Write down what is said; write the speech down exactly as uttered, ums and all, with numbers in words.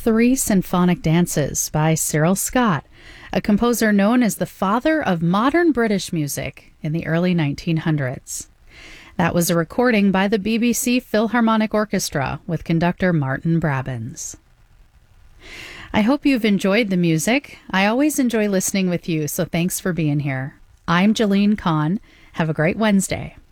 Three Symphonic Dances by Cyril Scott, a composer known as the father of modern British music in the early nineteen hundreds. That was a recording by the B B C Philharmonic Orchestra with conductor Martin Brabbins. I hope you've enjoyed the music. I always enjoy listening with you, so thanks for being here. I'm Jalene Kahn. Have a great Wednesday.